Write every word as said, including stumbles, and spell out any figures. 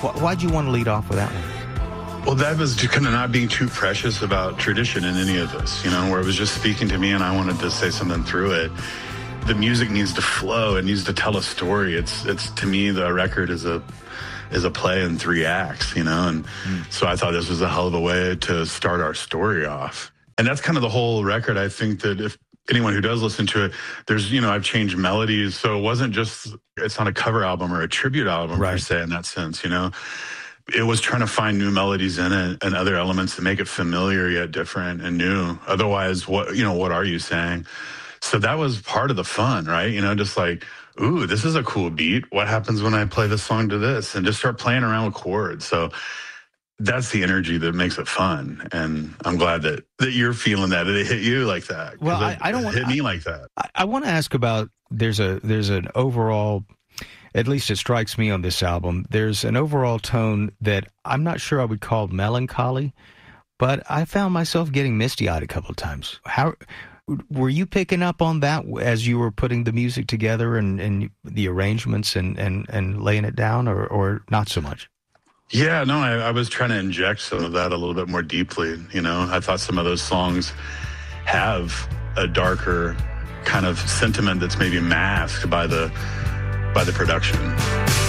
Wh- why'd you want to lead off with that one? Well, that was just kind of not being too precious about tradition in any of this, you know, where it was just speaking to me and I wanted to say something through it. The music needs to flow. It needs to tell a story. It's, it's to me, the record is a is a play in three acts, you know, and mm. so I thought this was a hell of a way to start our story off. And that's kind of the whole record. I think that if anyone who does listen to it, there's, you know, I've changed melodies. So it wasn't just, it's not a cover album or a tribute album right. per se in that sense, you know. It was trying to find new melodies in it and other elements to make it familiar yet different and new. Otherwise, what, you know, what are you saying? So that was part of the fun, right? You know, just like, ooh, this is a cool beat. What happens when I play this song to this? And just start playing around with chords. So that's the energy that makes it fun. And I'm glad that, that you're feeling that. It hit you like that. Well, it, I, I don't want hit me I, like that. I, I want to ask about, there's a there's an overall, at least it strikes me on this album, there's an overall tone that I'm not sure I would call melancholy, but I found myself getting misty-eyed a couple of times. How were you picking up on that as you were putting the music together and, and the arrangements and, and, and laying it down, or, or not so much? Yeah, no, I, I was trying to inject some of that a little bit more deeply. You know, I thought some of those songs have a darker kind of sentiment that's maybe masked by the by the production.